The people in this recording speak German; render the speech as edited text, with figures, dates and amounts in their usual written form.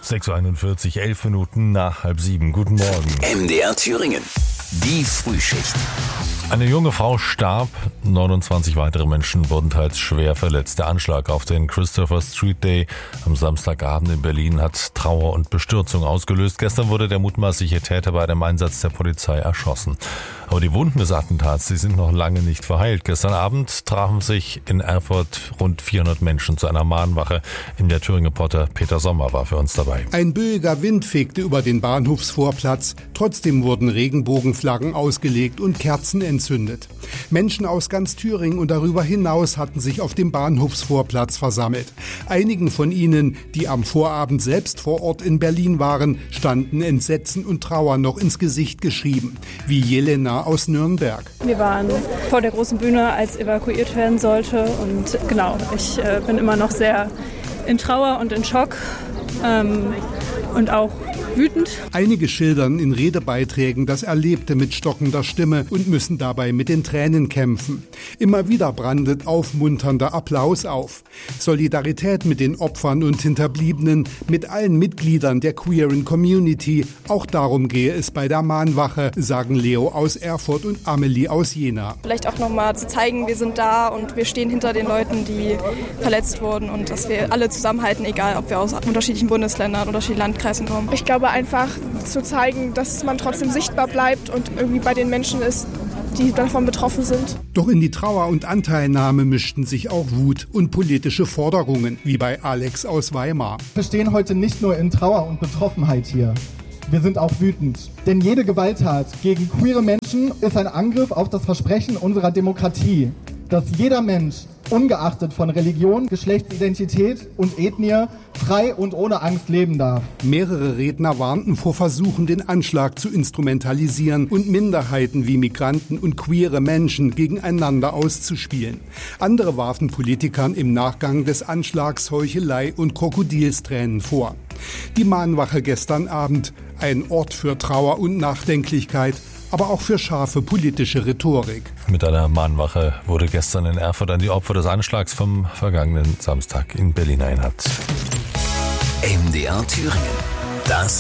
6:41 Uhr, 11 Minuten nach 6:30. Guten Morgen. MDR Thüringen. Die Frühschicht. Eine junge Frau starb, 29 weitere Menschen wurden teils schwer verletzt. Der Anschlag auf den Christopher Street Day am Samstagabend in Berlin hat Trauer und Bestürzung ausgelöst. Gestern wurde der mutmaßliche Täter bei einem Einsatz der Polizei erschossen. Aber die Wunden des Attentats, die sind noch lange nicht verheilt. Gestern Abend trafen sich in Erfurt rund 400 Menschen zu einer Mahnwache. Der Thüringen-Reporter Peter Sommer war für uns dabei. Ein böiger Wind fegte über den Bahnhofsvorplatz. Trotzdem wurden Regenbogenflaggen ausgelegt und Kerzen entzündet. Menschen aus ganz Thüringen und darüber hinaus hatten sich auf dem Bahnhofsvorplatz versammelt. Einigen von ihnen, die am Vorabend selbst vor Ort in Berlin waren, standen Entsetzen und Trauer noch ins Gesicht geschrieben, wie Jelena aus Nürnberg. Wir waren vor der großen Bühne, als evakuiert werden sollte, und genau, ich bin immer noch sehr in Trauer und in Schock und auch wütend. Einige schildern in Redebeiträgen das Erlebte mit stockender Stimme und müssen dabei mit den Tränen kämpfen. Immer wieder brandet aufmunternder Applaus auf. Solidarität mit den Opfern und Hinterbliebenen, mit allen Mitgliedern der queeren Community. Auch darum gehe es bei der Mahnwache, sagen Leo aus Erfurt und Amelie aus Jena. Vielleicht auch nochmal zu zeigen, wir sind da und wir stehen hinter den Leuten, die verletzt wurden, und dass wir alle zusammenhalten, egal ob wir aus unterschiedlichen Bundesländern, unterschiedlichen Landkreisen kommen. Ich glaube einfach zu zeigen, dass man trotzdem sichtbar bleibt und irgendwie bei den Menschen ist, die davon betroffen sind. Doch in die Trauer und Anteilnahme mischten sich auch Wut und politische Forderungen, wie bei Alex aus Weimar. Wir stehen heute nicht nur in Trauer und Betroffenheit hier. Wir sind auch wütend. Denn jede Gewalttat gegen queere Menschen ist ein Angriff auf das Versprechen unserer Demokratie, dass jeder Mensch, ungeachtet von Religion, Geschlechtsidentität und Ethnie, frei und ohne Angst leben darf. Mehrere Redner warnten vor Versuchen, den Anschlag zu instrumentalisieren und Minderheiten wie Migranten und queere Menschen gegeneinander auszuspielen. Andere warfen Politikern im Nachgang des Anschlags Heuchelei und Krokodilstränen vor. Die Mahnwache gestern Abend, ein Ort für Trauer und Nachdenklichkeit, aber auch für scharfe politische Rhetorik. Mit einer Mahnwache wurde gestern in Erfurt an die Opfer des Anschlags vom vergangenen Samstag in Berlin erinnert. MDR Thüringen. Das